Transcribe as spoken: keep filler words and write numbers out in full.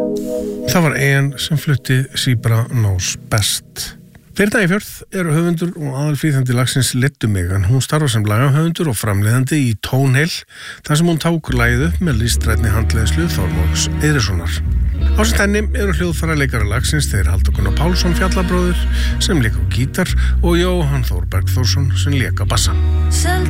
Það var ein sem flutti Zebra Knows Best. Birna Eyfjörð er höfundur og aðalfríðandi lagsins Leiddu mig, en hún starfar sem lagahöfundur og framleiðandi í Tónheil, þar sem hún tókur lagið upp með listrænni handleiðslu Þorláks Eiðssonar. Ásamt henni eru hljóðfæraleikari lagsins þeir Halldór Gunnar Pálsson fjallabróðir sem lék á gítar og Jóhann Þór Bergþórsson sem lék á bassa.